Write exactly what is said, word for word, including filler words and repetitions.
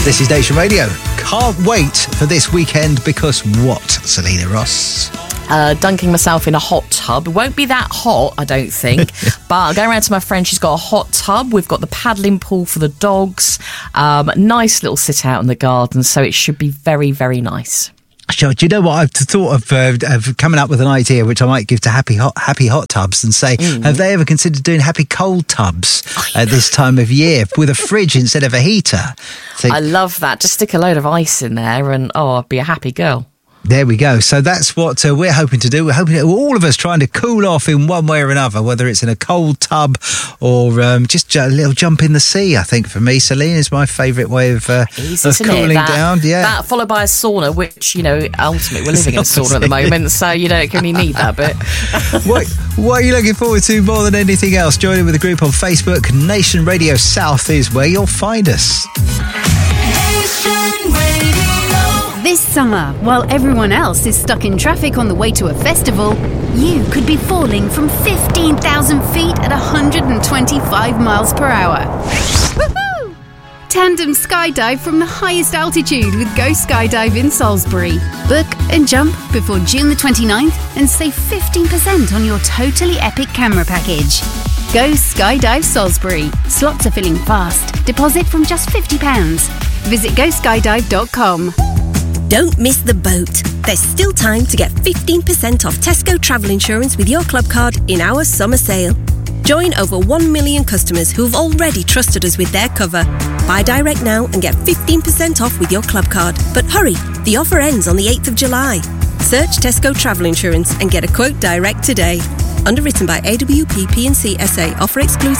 This is Nation Radio. Can't wait for this weekend because what, Selena Ross? Uh, dunking myself in a hot tub. It won't be that hot, I don't think. But I'm going around to my friend. She's got a hot tub. We've got the paddling pool for the dogs. Um, nice little sit out in the garden. So it should be very, very nice. Sure. Do you know what I've thought of, uh, of coming up with an idea which I might give to Happy Hot Happy Hot Tubs and say, mm. have they ever considered doing Happy Cold Tubs at this time of year with a fridge instead of a heater? So, I love that. Just stick a load of ice in there and, oh, I'd be a happy girl. There we go. So that's what uh, we're hoping to do. We're hoping, all of us trying to cool off in one way or another, whether it's in a cold tub or um, just a little jump in the sea. I think for me, Celine, is my favourite way of, uh, of cooling that, down. Yeah, that followed by a sauna, which, you know, ultimately we're living in a sauna at the moment, so you don't only need that bit. what, what are you looking forward to more than anything else? Join in with the group on Facebook. Nation Radio South is where you'll find us. Nation Radio. This summer, while everyone else is stuck in traffic on the way to a festival, you could be falling from fifteen thousand feet at one hundred twenty-five miles per hour. Woohoo! Tandem skydive from the highest altitude with Go Skydive in Salisbury. Book and jump before June the twenty-ninth and save fifteen percent on your totally epic camera package. Go Skydive Salisbury. Slots are filling fast. Deposit from just fifty pounds. Visit go skydive dot com. Don't miss the boat. There's still time to get fifteen percent off Tesco travel insurance with your club card in our summer sale. Join over one million customers who've already trusted us with their cover. Buy direct now and get fifteen percent off with your club card. But hurry, the offer ends on the eighth of July. Search Tesco travel insurance and get a quote direct today. Underwritten by A W P P and C S A. Offer excludes